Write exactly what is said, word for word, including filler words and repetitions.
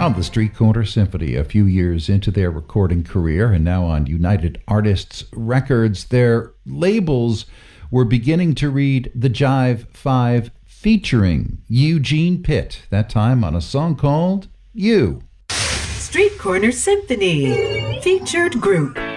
Well, the Street Corner Symphony, a few years into their recording career and now on United Artists Records, their labels were beginning to read the Jive Five featuring Eugene Pitt, that time on a song called You. Street Corner Symphony, featured group.